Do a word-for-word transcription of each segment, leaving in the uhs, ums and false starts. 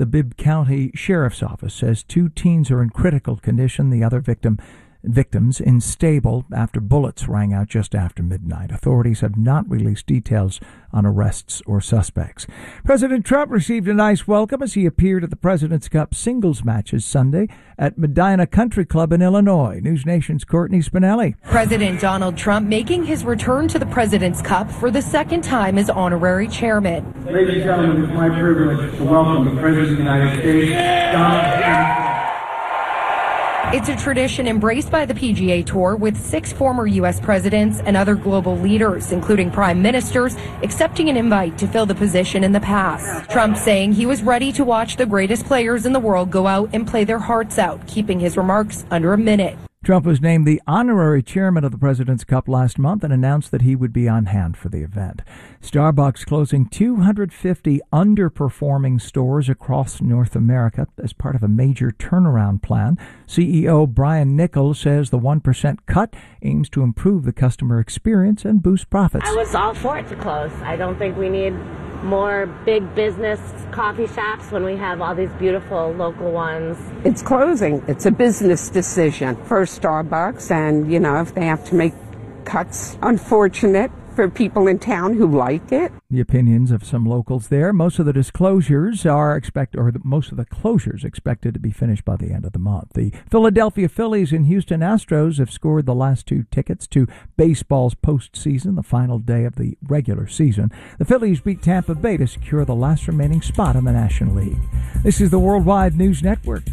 The Bibb County Sheriff's Office says two teens are in critical condition. The other victim victims unstable after bullets rang out just after midnight. Authorities have not released details on arrests or suspects. President Trump received a nice welcome as he appeared at the President's Cup singles matches Sunday at Medina Country Club in Illinois. News Nation's Courtney Spinelli. President Donald Trump making his return to the President's Cup for the second time as honorary chairman. Ladies and gentlemen, it's my privilege to welcome the President of the United States, Donald Trump. It's a tradition embraced by the P G A Tour, with six former U S presidents and other global leaders, including prime ministers, accepting an invite to fill the position in the past. Trump saying he was ready to watch the greatest players in the world go out and play their hearts out, keeping his remarks under a minute. Trump was named the honorary chairman of the President's Cup last month and announced that he would be on hand for the event. Starbucks closing two hundred fifty underperforming stores across North America as part of a major turnaround plan. C E O Brian Nichols says the one percent cut aims to improve the customer experience and boost profits. I was all for it to close. I don't think we need more big business coffee shops when we have all these beautiful local ones. It's closing. It's a business decision for Starbucks, and, you know, if they have to make cuts, unfortunate for people in town who like it. The opinions of some locals there. Most of the disclosures are expect, or the, most of the closures expected to be finished by the end of the month. The Philadelphia Phillies and Houston Astros have scored the last two tickets to baseball's postseason, the final day of the regular season. The Phillies beat Tampa Bay to secure the last remaining spot in the National League. This is the Worldwide News Network.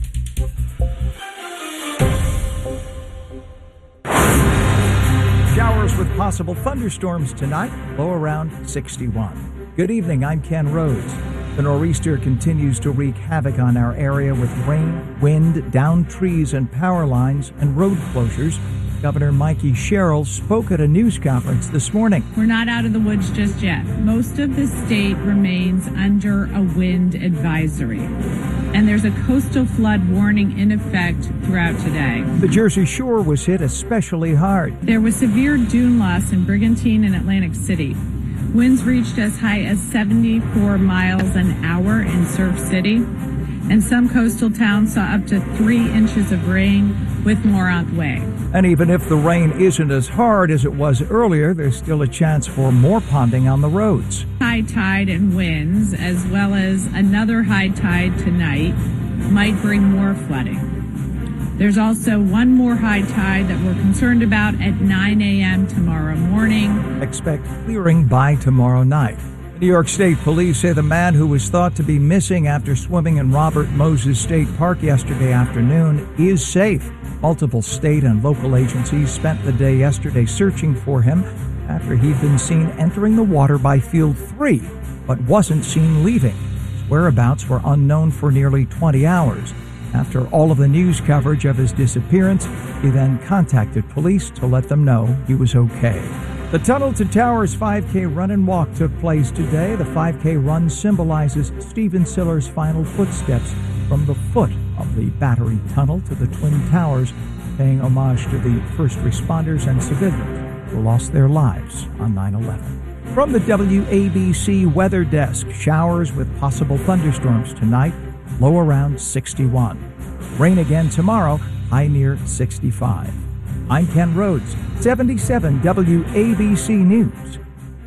Showers with possible thunderstorms tonight, low around sixty-one. Good evening, I'm Ken Rhodes. The nor'easter continues to wreak havoc on our area with rain, wind, downed trees and power lines, and road closures. Governor Mikey Sherrill spoke at a news conference this morning. We're not out of the woods just yet. Most of the state remains under a wind advisory, and there's a coastal flood warning in effect throughout today. The Jersey Shore was hit especially hard. There was severe dune loss in Brigantine and Atlantic City. Winds reached as high as seventy-four miles an hour in Surf City, and some coastal towns saw up to three inches of rain, with more on the way. And even if the rain isn't as hard as it was earlier, there's still a chance for more ponding on the roads. High tide and winds, as well as another high tide tonight, might bring more flooding. There's also one more high tide that we're concerned about at nine a.m. tomorrow morning. Expect clearing by tomorrow night. New York State Police say the man who was thought to be missing after swimming in Robert Moses State Park yesterday afternoon is safe. Multiple state and local agencies spent the day yesterday searching for him after he'd been seen entering the water by Field three, but wasn't seen leaving. His whereabouts were unknown for nearly twenty hours. After all of the news coverage of his disappearance, he then contacted police to let them know he was okay. The Tunnel to Towers five K run and walk took place today. The five K run symbolizes Stephen Siller's final footsteps from the foot of the Battery Tunnel to the Twin Towers, paying homage to the first responders and civilians who lost their lives on nine eleven. From the W A B C Weather Desk, showers with possible thunderstorms tonight, low around sixty-one. Rain again tomorrow, high near sixty-five. I'm Ken Rhodes, seventy-seven W A B C News.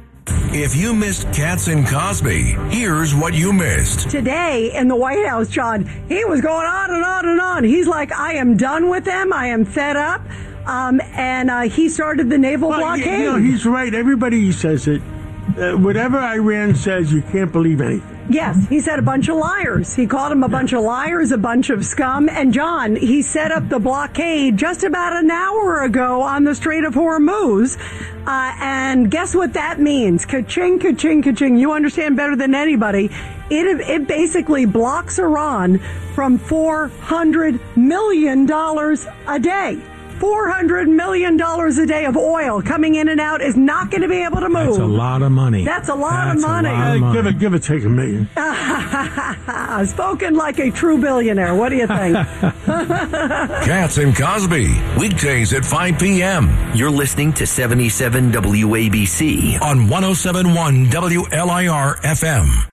If you missed Katz and Cosby, here's what you missed. Today in the White House, John, he was going on and on and on. He's like, I am done with them. I am fed up. Um, and uh, he started the naval well, blockade. You know, he's right. Everybody says it. Uh, whatever Iran says, you can't believe anything. Yes, he said a bunch of liars. He called them a bunch of liars, a bunch of scum. And, John, he set up the blockade just about an hour ago on the Strait of Hormuz. Uh, and guess what that means? Ka-ching, ka-ching, ka-ching. You understand better than anybody. It, it basically blocks Iran from four hundred million dollars a day. four hundred million dollars a day of oil coming in and out is not going to be able to move. That's a lot of money. That's a lot That's of money. A lot of money. Give it, give it, take a million. Spoken like a true billionaire. What do you think? Katz and Cosby, weekdays at five p.m. You're listening to seventy-seven W A B C on one oh seven point one W L I R F M.